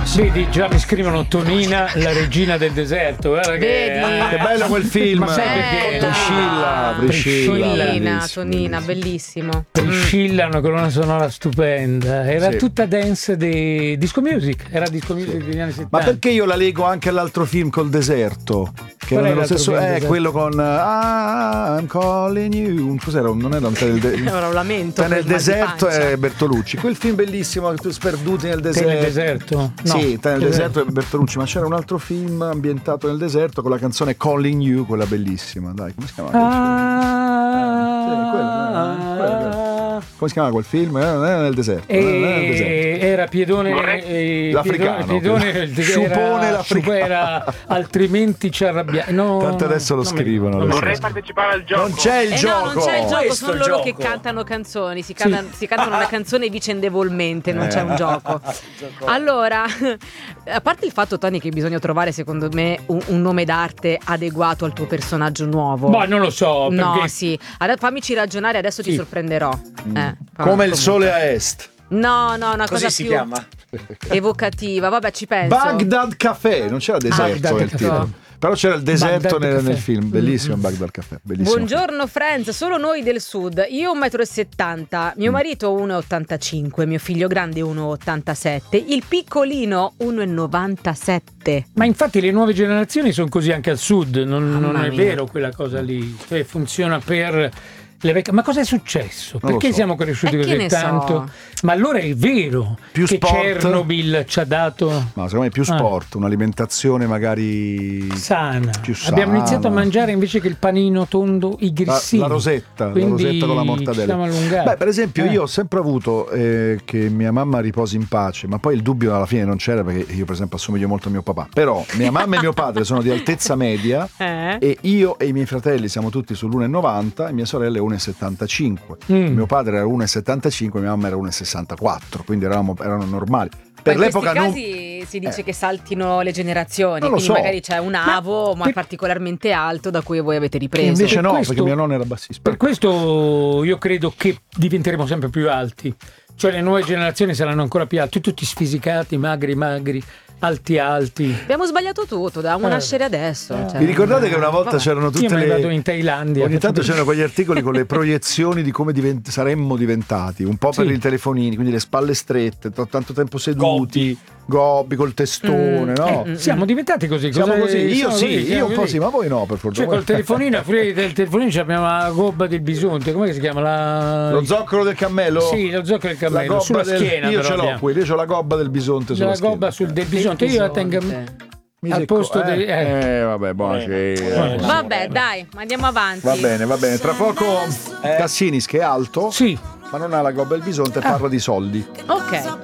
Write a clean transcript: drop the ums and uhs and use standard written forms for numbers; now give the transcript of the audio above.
Vedi, già mi scrivono Tonina, la regina del deserto. Guarda Che bello quel film. Ma sai perché? Priscilla. Tonina, bellissimo. Priscilla, una colonna sonora stupenda. Era Sì. tutta dance di disco music. Era disco music degli anni 70. Ma perché io la leggo anche all'altro film col deserto? Che Qual era è nello l'altro stesso, film, esatto? quello con I'm calling you. Cos'era? Non era un Era un lamento. nel quel mal di deserto pancia. è Bertolucci. Quel film bellissimo, sperduti nel Te deserto. nel deserto? No. Sì, Te nel deserto è Bertolucci, ma c'era un altro film ambientato nel deserto con la canzone Calling You, quella bellissima. Dai, come si chiama? Come si chiama quel film? Nel deserto. Era Piedone L'africano. Sciupone l'africano. Era altrimenti ci arrabbiamo. Tanto adesso lo scrivono. Vorrei partecipare al gioco. Non c'è il gioco. No, non c'è il gioco, Questo sono è il loro gioco. che cantano canzoni, si cantano una canzone vicendevolmente, non c'è un gioco. Allora, a parte il fatto, Tony, che bisogna trovare secondo me un nome d'arte adeguato al tuo personaggio nuovo. Ma non lo so, No, perché sì. Fammici ragionare, adesso ti Sì. sorprenderò. Come il sole a est. No, una Così cosa si più chiama. evocativa. Vabbè, ci penso. Baghdad Café, non c'era deserto Baghdad nel Café. titolo. Però c'era il deserto Baghdad nel Café. film, bellissimo Baghdad Café, bellissimo. Buongiorno friends, solo noi del sud. Io 1,70 m, mio marito 1,85 m, mio figlio grande 1,87 m, il piccolino 1,97 m. Ma infatti le nuove generazioni sono così anche al sud, non Mamma è mia. vero quella cosa lì, cioè funziona per le vecchie. Ma cosa è successo? Non lo Perché so. siamo cresciuti Che così ne tanto? so? Ma allora è vero Più che sport? Chernobyl ci ha dato Ma secondo me più sport, un'alimentazione magari sana. più sana. Abbiamo iniziato a mangiare invece che il panino tondo i la grissini. rosetta Quindi con la ci mortadella. siamo allungati. Beh, per esempio, io ho sempre avuto che mia mamma riposi in pace, ma poi il dubbio alla fine non c'era perché io, per esempio, assomiglio molto a mio papà. Però mia mamma e mio padre sono di altezza media e io e i miei fratelli siamo tutti sull'1,90 e mia sorella è 1,75. Mio padre era 1,75 e mia mamma era 1,64, quindi erano normali. Per In questi l'epoca casi si dice che saltino le generazioni, Non lo quindi so. magari c'è un avo ma particolarmente alto da cui voi avete ripreso. invece Per no, questo- perché mio nonno era bassissimo. Per questo io credo che diventeremo sempre più alti. Cioè le nuove generazioni saranno ancora più alti, tutti sfisicati, magri, alti. Abbiamo sbagliato tutto, dovevamo nascere adesso. Cioè. Vi ricordate che una volta Vabbè. c'erano tutte Io me ne le... vado in Thailandia. Ogni tanto c'erano quegli articoli con le proiezioni di come saremmo diventati, un po' per Sì. i telefonini, quindi le spalle strette, tanto tempo seduti, gobbi col testone, no? Siamo diventati così. Siamo cosa- così, io siamo sì, così, siamo io un po' così. sì, ma voi no, per Cioè fortuna. col telefonino, fuori del telefonino abbiamo la gobba del bisonte, come si chiama? Lo zoccolo del cammello? Sì, lo zoccolo del La cammello, gobba sulla del... schiena. Io però ce l'ho abbiamo. qui, io ho la gobba del bisonte sulla La schiena. gobba del bisonte, io la tengo al posto di... vabbè, buonasera. Vabbè, dai, andiamo avanti. Va bene. Tra poco Cassinis, che è alto, Sì. ma non ha la gobba del bisonte, parla di soldi. Ok.